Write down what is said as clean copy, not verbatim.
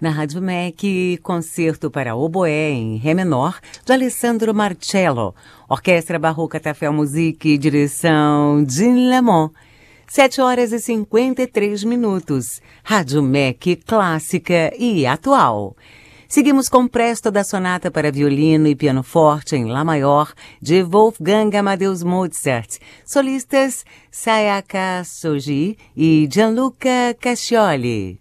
Na Rádio MEC, concerto para oboé em Ré menor, de Alessandro Marcello. Orquestra Barroca Tafel Musique, direção Jean Lemon. 7h53. Rádio MEC, clássica e atual. Seguimos com Presto da sonata para violino e piano forte em Lá maior, de Wolfgang Amadeus Mozart. Solistas Sayaka Shoji e Gianluca Cascioli.